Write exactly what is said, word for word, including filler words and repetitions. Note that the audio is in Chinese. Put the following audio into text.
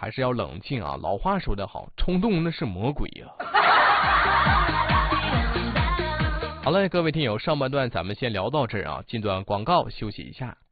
还是要冷静啊。老话说得好，冲动那是魔鬼呀、好了，各位听友，上半段咱们先聊到这儿啊，进段广告休息一下。